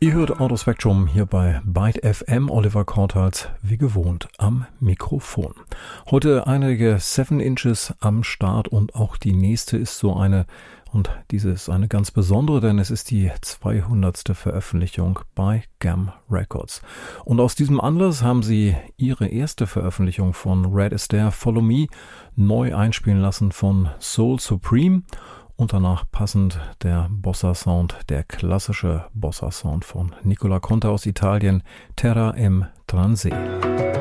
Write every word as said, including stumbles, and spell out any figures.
Ihr hört Autospectrum hier bei Byte F M. Oliver Kortals, wie gewohnt, am Mikrofon. Heute einige Seven Inches am Start und auch die nächste ist so eine, und diese ist eine ganz besondere, denn es ist die zweihundertste Veröffentlichung bei Gam Records. Und aus diesem Anlass haben sie ihre erste Veröffentlichung von Red Astaire, Follow Me, neu einspielen lassen von Soul Supreme. Und danach passend der Bossa-Sound, der klassische Bossa-Sound von Nicola Conte aus Italien, Terra im Transe.